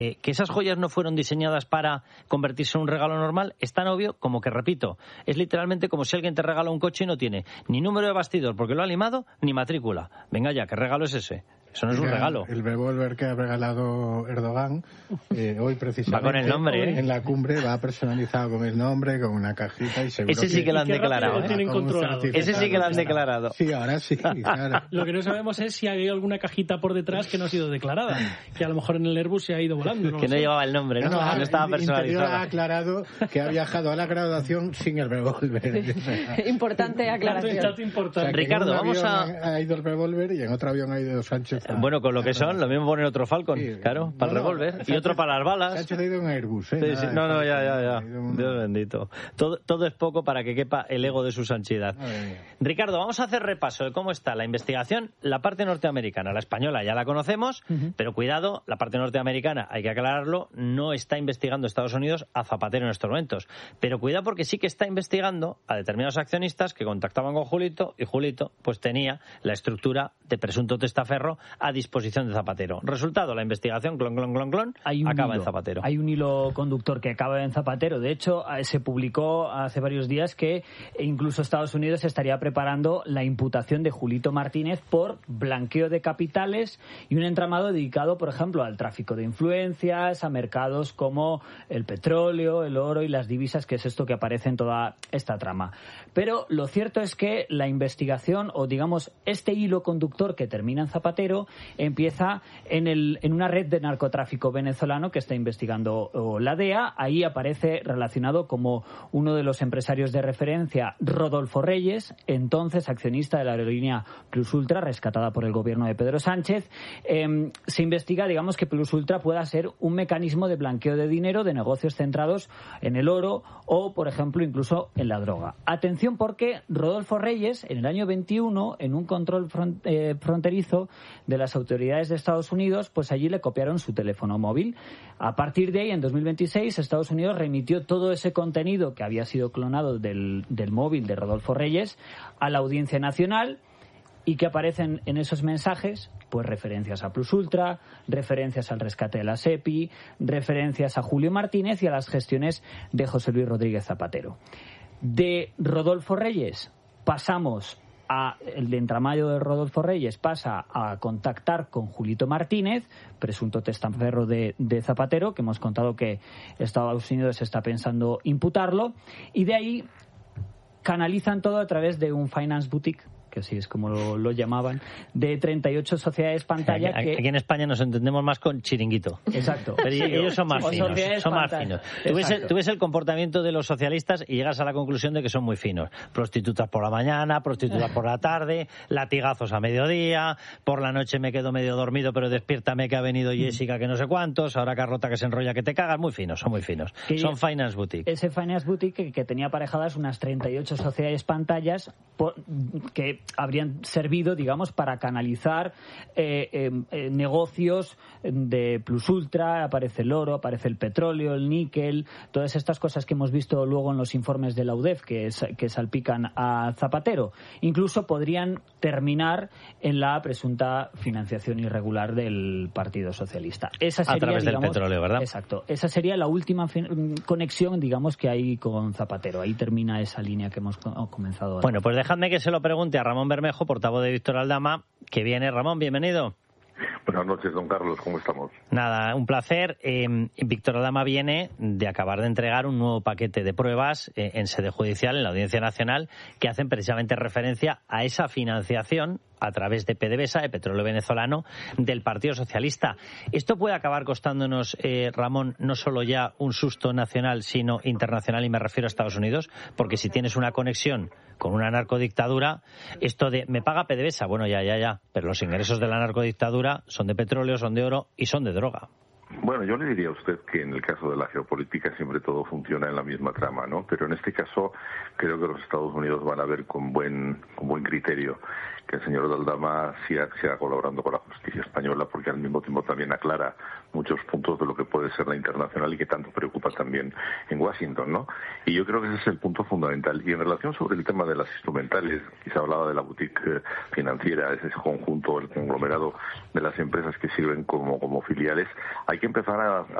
que esas joyas no fueron diseñadas para convertirse en un regalo normal, es tan obvio como que, repito, es literalmente como si alguien te regala un coche y no tiene ni número de bastidor porque lo ha limado, ni matrícula. Venga ya, ¿qué regalo es ese? Eso no es un regalo. El revólver que ha regalado Erdogan, hoy precisamente, va con el nombre, en la cumbre va personalizado con el nombre, con una cajita y seguro ese sí que lo han declarado. Ese sí que lo han declarado. Sí, ahora sí. Claro. Lo que no sabemos es si hay alguna cajita por detrás que no ha sido declarada, que a lo mejor en el Airbus se ha ido volando. Que no llevaba el nombre, ¿no? No estaba personalizado. Ha aclarado que ha viajado a la graduación sin el revólver. Importante aclaración. Importante. O sea, Ricardo, vamos ha ido el revólver y en otro avión ha ido Sánchez. Bueno, con lo que son, lo mismo poner otro Falcon, claro, para el revólver, y otro para las balas. Sánchez ha ido en Airbus, Sí, sí. No, ya. Dios bendito. Todo es poco para que quepa el ego de su santidad. Ricardo, vamos a hacer repaso de cómo está la investigación, la parte norteamericana. La española ya la conocemos, pero cuidado, la parte norteamericana, hay que aclararlo, no está investigando Estados Unidos a Zapatero en estos momentos. Pero cuidado porque sí que está investigando a determinados accionistas que contactaban con Julito, y Julito pues tenía la estructura de presunto testaferro a disposición de Zapatero. Resultado, la investigación, clon, acaba en Zapatero. Hay un hilo conductor que acaba en Zapatero. De hecho, se publicó hace varios días que incluso Estados Unidos estaría preparando la imputación de Julito Martínez por blanqueo de capitales y un entramado dedicado, por ejemplo, al tráfico de influencias, a mercados como el petróleo, el oro y las divisas, que es esto que aparece en toda esta trama. Pero lo cierto es que la investigación, o digamos, este hilo conductor que termina en Zapatero, empieza en una red de narcotráfico venezolano que está investigando la DEA. Ahí aparece relacionado como uno de los empresarios de referencia Rodolfo Reyes, entonces accionista de la aerolínea Plus Ultra, rescatada por el gobierno de Pedro Sánchez. Se investiga, digamos, que Plus Ultra pueda ser un mecanismo de blanqueo de dinero de negocios centrados en el oro o, por ejemplo, incluso en la droga. Atención, porque Rodolfo Reyes, en el año 21, en un control fronterizo de las autoridades de Estados Unidos, pues allí le copiaron su teléfono móvil. A partir de ahí, en 2026, Estados Unidos remitió todo ese contenido que había sido clonado del móvil de Rodolfo Reyes a la Audiencia Nacional. ¿Y que aparecen en esos mensajes? Pues referencias a Plus Ultra, referencias al rescate de la SEPI, referencias a Julio Martínez y a las gestiones de José Luis Rodríguez Zapatero. De Rodolfo Reyes pasamos el entramado de Rodolfo Reyes pasa a contactar con Julito Martínez, presunto testaferro de Zapatero, que hemos contado que Estados Unidos está pensando imputarlo, y de ahí canalizan todo a través de un finance boutique, que así es como lo llamaban, de 38 sociedades pantalla. Aquí en España nos entendemos más con chiringuito. Exacto. Pero ellos son más finos. Tú ves el comportamiento de los socialistas y llegas a la conclusión de que son muy finos. Prostitutas por la mañana, prostitutas por la tarde, latigazos a mediodía, por la noche me quedo medio dormido, pero despiértame que ha venido Jessica que no sé cuántos, ahora Carlota que se enrolla que te cagas. Muy finos, son muy finos. Son finance boutique. Ese finance boutique que tenía aparejadas unas 38 sociedades pantallas que habrían servido, digamos, para canalizar negocios de Plus Ultra. Aparece el oro, aparece el petróleo, el níquel, todas estas cosas que hemos visto luego en los informes de la UDEF que salpican a Zapatero. Incluso podrían terminar en la presunta financiación irregular del Partido Socialista. Esa sería, a través del petróleo, ¿verdad? Exacto. Esa sería la última conexión, digamos, que hay con Zapatero. Ahí termina esa línea que hemos comenzado ahora. Bueno, pues dejadme que se lo pregunte a Ramón Bermejo, portavoz de Víctor Aldama, que viene. Ramón, bienvenido. Buenas noches, don Carlos, ¿cómo estamos? Nada, un placer. Víctor Aldama viene de acabar de entregar un nuevo paquete de pruebas en sede judicial, en la Audiencia Nacional, que hacen precisamente referencia a esa financiación a través de PDVSA, de petróleo venezolano, del Partido Socialista. Esto puede acabar costándonos, Ramón, no solo ya un susto nacional, sino internacional, y me refiero a Estados Unidos, porque si tienes una conexión con una narcodictadura, esto de me paga PDVSA, bueno, ya, pero los ingresos de la narcodictadura son de petróleo, son de oro y son de droga. Bueno, yo le diría a usted que en el caso de la geopolítica siempre todo funciona en la misma trama, ¿no? Pero en este caso creo que los Estados Unidos van a ver con buen criterio que el señor siga colaborando con la justicia española, porque al mismo tiempo también aclara muchos puntos de lo que puede puede ser la internacional y que tanto preocupa también en Washington, ¿no? Y yo creo que ese es el punto fundamental. Y en relación sobre el tema de las instrumentales, quizá hablaba de la boutique financiera, ese conjunto, el conglomerado de las empresas que sirven como filiales, hay que empezar a